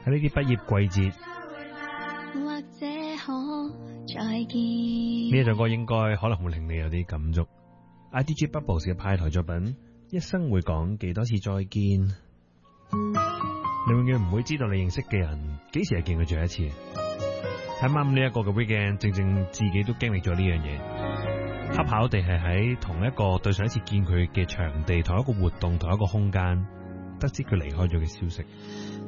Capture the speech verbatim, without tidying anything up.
喺呢啲畢業季節， 或者可再見。 呢一首歌應該可能會令你有啲感觸。I D J Bubbles 嘅派台作品，一生會講幾多次再見。你永遠唔會知道你認識嘅人幾時係見佢最後一次。喺啱呢一個嘅 weekend，正正自己都經歷咗呢樣嘢，恰巧地係喺同一個對上一次見佢嘅場地、同一個活動、同一個空間，得知佢離開咗嘅消息。